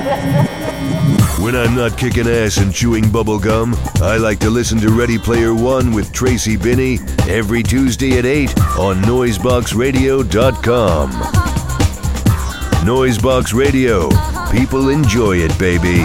When I'm not kicking ass and chewing bubblegum, I like to listen to Ready Player One with Tracy Binney every Tuesday at 8 on NoiseboxRadio.com. Noisebox Radio. People enjoy it, baby.